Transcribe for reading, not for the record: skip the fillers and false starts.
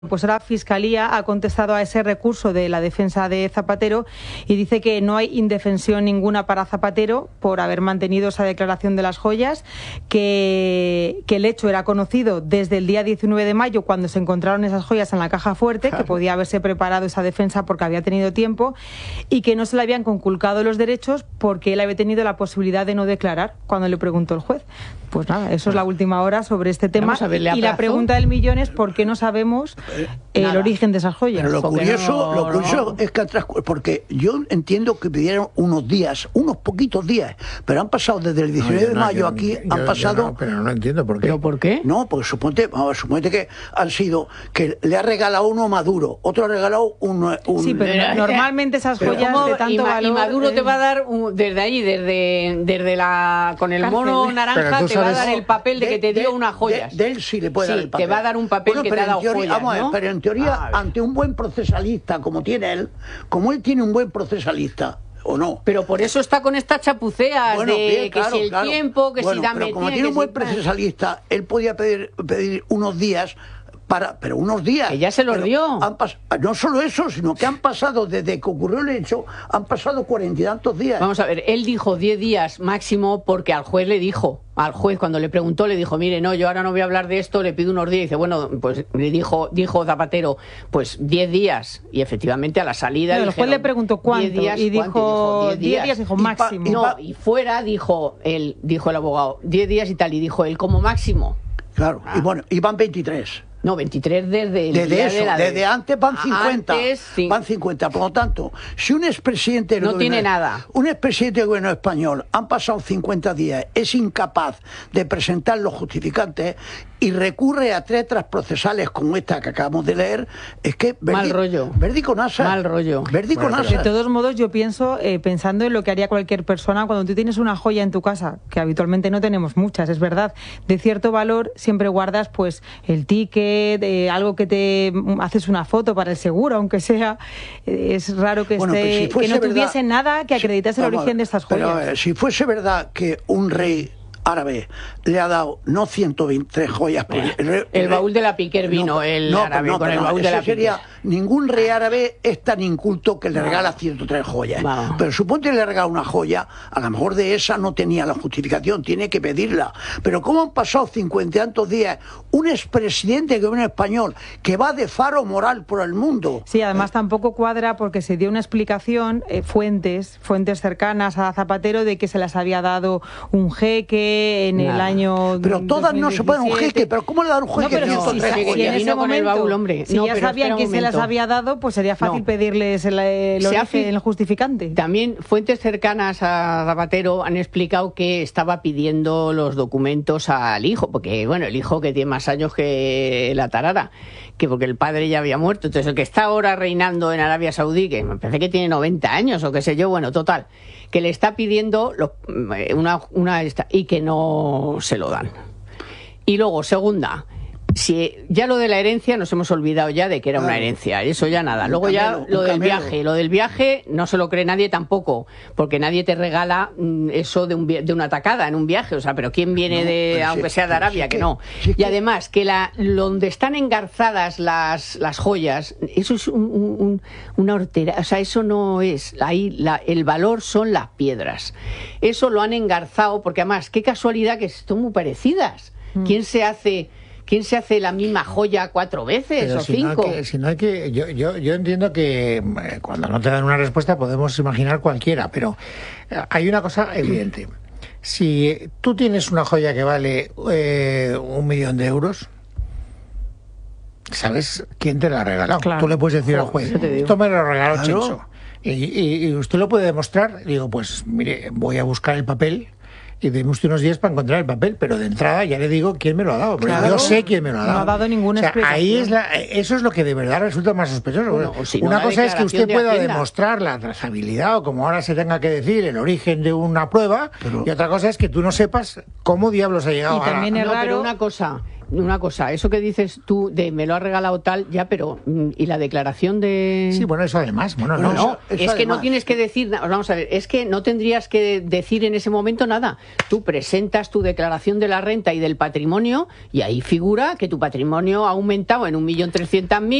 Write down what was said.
Pues ahora la Fiscalía ha contestado a ese recurso de la defensa de Zapatero y dice que no hay indefensión ninguna para Zapatero por haber mantenido esa declaración de las joyas, que el hecho era conocido desde el día 19 de mayo cuando se encontraron esas joyas en la caja fuerte, claro, que podía haberse preparado esa defensa porque había tenido tiempo, y que no se le habían conculcado los derechos porque él había tenido la posibilidad de no declarar cuando le preguntó el juez. Pues nada, eso es la última hora sobre este tema. Y la pregunta del millón es ¿por qué no sabemos el origen de esas joyas? Pero lo curioso es que porque yo entiendo que pidieron unos días, unos poquitos días, pero han pasado desde el 19 de mayo aquí, han pasado... pero no entiendo por qué. ¿Pero por qué? No, porque suponte que han sido, que le ha regalado uno a Maduro, otro ha regalado un sí, pero normalmente esas joyas de tanto valor... Y Maduro te va a dar, desde ahí, desde la... con el mono naranja, te va a dar el papel de que te dio unas joyas. De él sí le puede dar el papel. Te va a dar un papel que te ha dado joyas, vamos a ver, ¿no? pero en teoría, ante un buen procesalista como tiene él, como él tiene un buen procesalista, ¿o no? Pero por eso está con estas chapuceas que si el tiempo, que si dame... Pero como tiene un buen procesalista, él podía pedir unos días... pero unos días. Que ya se los dio. No solo eso, sino que han pasado, desde que ocurrió el hecho, han pasado 40 y tantos días. Vamos a ver, él dijo 10 días máximo porque al juez le dijo, cuando le preguntó, le dijo, mire, no, yo ahora no voy a hablar de esto, le pido unos días. Y dice, bueno, pues le dijo Zapatero, pues 10 días. Y efectivamente a la salida... No, el juez le preguntó cuánto, y dijo 10 días, dijo máximo. Y fuera dijo el abogado, 10 días y tal, y dijo él como máximo. Claro, y bueno, y van 23. No, 23 desde antes van 50. Antes, sí. Van 50. Por lo tanto, si un expresidente no tiene nada. Un expresidente del gobierno español han pasado 50 días, es incapaz de presentar los justificantes y recurre a letras procesales como esta que acabamos de leer, es que mal rollo. Verdico Nasa. Mal rollo. Verdico Nasa. De todos modos, yo pienso, pensando en lo que haría cualquier persona, cuando tú tienes una joya en tu casa, que habitualmente no tenemos muchas, es verdad, de cierto valor, siempre guardas pues el ticket, algo que te haces una foto para el seguro, aunque sea, es raro que que no tuviese nada que acreditase el origen de estas joyas. Pero si fuese verdad que un rey árabe le ha dado no 123 joyas el baúl de la Piquer vino el árabe con el baúl de la Piquer. Ningún rey árabe es tan inculto que le regala 103 joyas. Pero suponte que le regala una joya, a lo mejor de esa no tenía la justificación, tiene que pedirla. Pero ¿cómo han pasado 50 y tantos días un expresidente del gobierno español que va de faro moral por el mundo? Sí, además tampoco cuadra porque se dio una explicación, fuentes cercanas a Zapatero, de que se las había dado un jeque en el año... Pero todas 2017. No se pueden un jeque, pero ¿cómo le dan un jeque? No, pero si en ese momento, si ya sabían que se las había dado, pues sería fácil pedirles el justificante. También fuentes cercanas a Zapatero han explicado que estaba pidiendo los documentos al hijo, porque bueno, el hijo que tiene más años que la tarara, que porque el padre ya había muerto, entonces el que está ahora reinando en Arabia Saudí, que me parece que tiene 90 años o qué sé yo, bueno, total, que le está pidiendo y que no se lo dan. Y luego, segunda, si ya lo de la herencia nos hemos olvidado ya de que era una herencia, eso ya nada. Luego ya lo del viaje no se lo cree nadie tampoco, porque nadie te regala eso de una tacada en un viaje, o sea, pero ¿quién viene aunque sea de Arabia, que no? Y además que donde están engarzadas las joyas, eso es una hortera, o sea, eso no es, ahí el valor son las piedras. Eso lo han engarzado, porque además, qué casualidad que son muy parecidas. ¿Quién se hace la misma joya 4 veces? Pero o 5? Yo entiendo que cuando no te dan una respuesta podemos imaginar cualquiera, pero hay una cosa evidente. Si tú tienes una joya que vale 1.000.000 de euros, ¿sabes quién te la ha regalado? Claro. Tú le puedes decir al juez, esto me lo regaló Chencho. Y usted lo puede demostrar. Digo, pues mire, voy a buscar el papel y deme usted unos días para encontrar el papel, pero de entrada ya le digo quién me lo ha dado, porque yo sé quién me lo ha dado. No ha dado ninguna explicación. Ahí eso es lo que de verdad resulta más sospechoso. Bueno, una cosa es que usted pueda demostrar la trazabilidad, o como ahora se tenga que decir, el origen de una prueba, y otra cosa es que tú no sepas cómo diablos ha llegado y también es raro, pero una cosa, una cosa, eso que dices tú de me lo ha regalado tal, ya, pero ¿y la declaración de...? Sí, bueno, eso además. Bueno, no, es que no tienes que decir nada. Vamos a ver, es que no tendrías que decir en ese momento nada. Tú presentas tu declaración de la renta y del patrimonio y ahí figura que tu patrimonio ha aumentado en 1.300.000